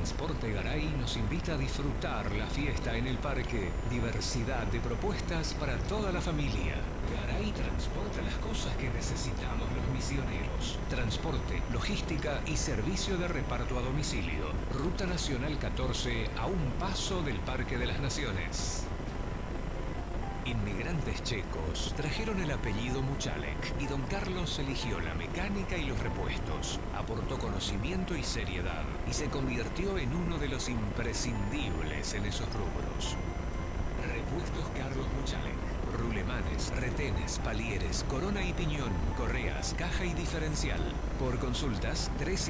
Transporte Garay nos invita a disfrutar la fiesta en el parque. Diversidad de propuestas para toda la familia. Garay transporta las cosas que necesitamos los misioneros. Transporte, logística y servicio de reparto a domicilio. Ruta Nacional 14 a un paso del Parque de las Naciones. Inmigrantes checos trajeron el apellido Muchalek y don Carlos eligió la mecánica y los repuestos. Aportó conocimiento y seriedad y se convirtió en uno de los imprescindibles en esos rubros. Repuestos Carlos Muchalek. Rulemanes, retenes, palieres, corona y piñón, correas, caja y diferencial. Por consultas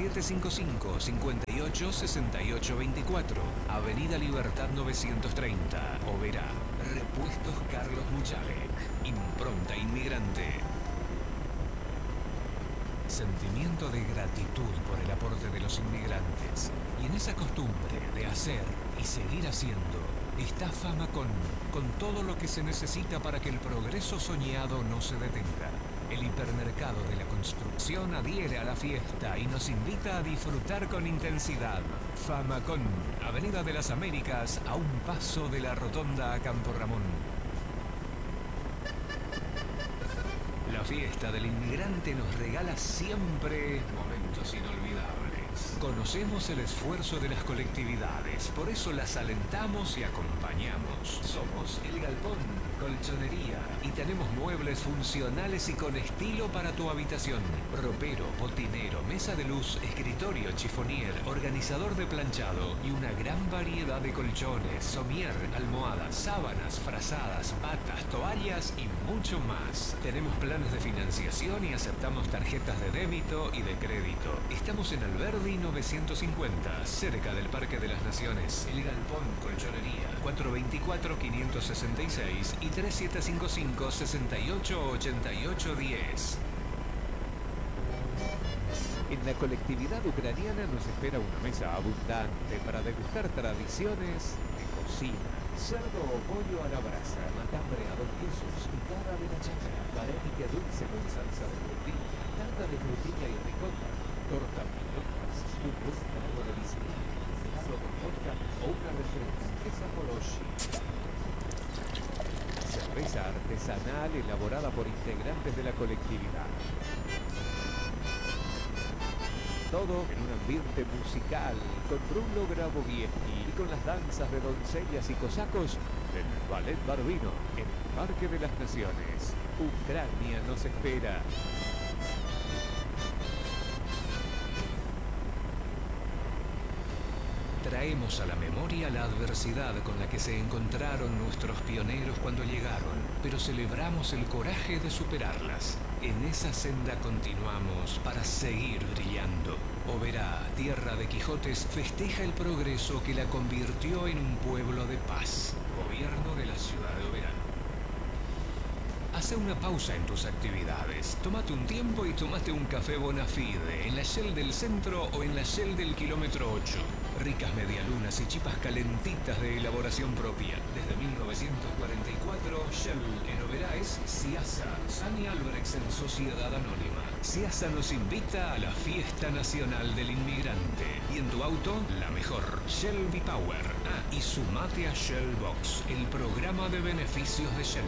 3755-586824, Avenida Libertad 930, Oberá. Repuestos Carlos Muchalek. Impronta inmigrante. Sentimiento de gratitud por el aporte de los inmigrantes. Y en esa costumbre de hacer y seguir haciendo está Famacón, con todo lo que se necesita para que el progreso soñado no se detenga. El hipermercado de la construcción adhiere a la fiesta y nos invita a disfrutar con intensidad. Famacón, Avenida de las Américas, a un paso de la rotonda a Campo Ramón. La fiesta del inmigrante nos regala siempre momentos inolvidables. Conocemos el esfuerzo de las colectividades, por eso las alentamos y acompañamos. Somos El Galpón, colchonería, y tenemos muebles funcionales y con estilo para tu habitación. Ropero, botinero, mesa de luz, escritorio, chifonier, organizador de planchado y una gran variedad de colchones, somier, almohadas, sábanas, frazadas, batas, toallas y mucho más. Tenemos planes de financiación y aceptamos tarjetas de débito y de crédito. Estamos en Alberdi 950, cerca del Parque de las Naciones. El Galpón Colchonería, 424-566 y 3755-688810. En la colectividad ucraniana nos espera una mesa abundante para degustar tradiciones de cocina. Cerdo o pollo a la brasa, matambre a 2 quesos, picada de la chacra, varénica dulce con salsa de frutilla, tarta de frutilla y ricota, torta pilotas, un buen trago de whisky, helado con vodka o una refrescante saporoshi. Cerveza artesanal elaborada por integrantes de la colectividad. Todo en un ambiente musical, con Rulo Grabovieski y con las danzas de doncellas y cosacos del Ballet Barbino en el Parque de las Naciones. Ucrania nos espera. Traemos a la memoria la adversidad con la que se encontraron nuestros pioneros cuando llegaron, pero celebramos el coraje de superarlas. En esa senda continuamos para seguir brillando. Oberá, tierra de Quijotes, festeja el progreso que la convirtió en un pueblo de paz. Gobierno de la ciudad de Oberá. Hace una pausa en tus actividades. Tómate un tiempo y tomate un café Bonafide en la Shell del centro o en la Shell del kilómetro 8. Ricas medialunas y chipas calentitas de elaboración propia. Desde 1944, Shell en Oberá es Ciasa. Sani Albrechtsen Sociedad Anónima. Ciasa nos invita a la Fiesta Nacional del Inmigrante. Y en tu auto, la mejor. Shell V-Power. Ah, y sumate a Shell Box, el programa de beneficios de Shell.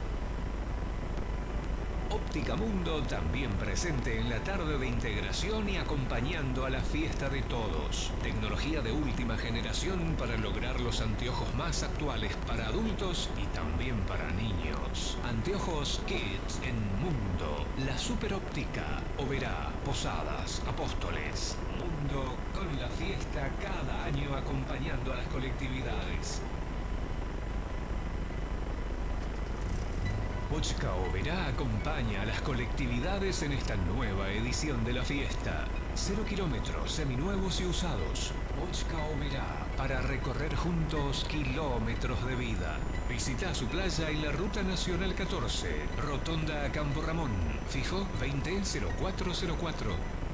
Óptica Mundo también presente en la tarde de integración y acompañando a la fiesta de todos. Tecnología de última generación para lograr los anteojos más actuales para adultos y también para niños. Anteojos Kids en Mundo. La superóptica. Oberá, Posadas, Apóstoles. Mundo con la fiesta cada año acompañando a las colectividades. Bochca Oberá acompaña a las colectividades en esta nueva edición de la fiesta. 0 kilómetros seminuevos y usados. Bochca Oberá, para recorrer juntos kilómetros de vida. Visita su playa en la Ruta Nacional 14, Rotonda a Campo Ramón. Fijo 200404.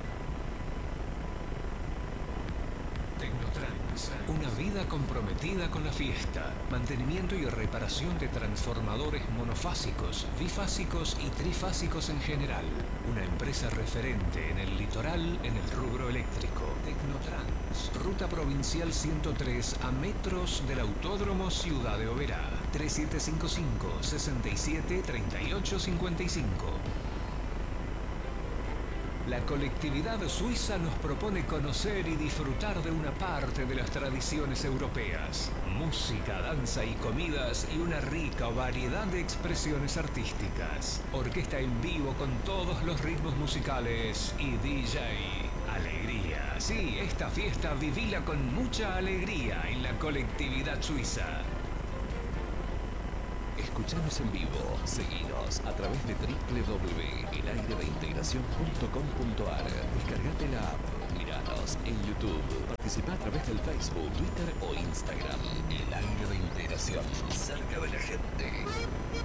Tecnotrans, una vida comprometida con la fiesta, mantenimiento y reparación de transformadores monofásicos, bifásicos y trifásicos en general. Una empresa referente en el litoral en el rubro eléctrico. Tecnotrans, Ruta Ruta Provincial 103 a metros del Autódromo Ciudad de Oberá. 3755 67 38 55. La colectividad suiza nos propone conocer y disfrutar de una parte de las tradiciones europeas. Música, danza y comidas y una rica variedad de expresiones artísticas. Orquesta en vivo con todos los ritmos musicales y DJ. Alegría. Sí, esta fiesta vivila con mucha alegría en la colectividad suiza. Escuchanos en vivo, seguinos a través de www.elaireveintegracion.com.ar. Descargate la app, miranos en YouTube, participa a través del Facebook, Twitter o Instagram. El Aire de Integración, cerca de la gente.